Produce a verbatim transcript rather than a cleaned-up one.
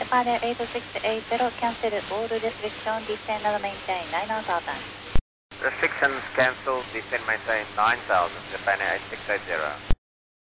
Japan eight six eight zero, cancel all restriction, descend and maintain nine thousand. Restrictions cancelled, descend maintain nine thousand, Japan eight six eight zero.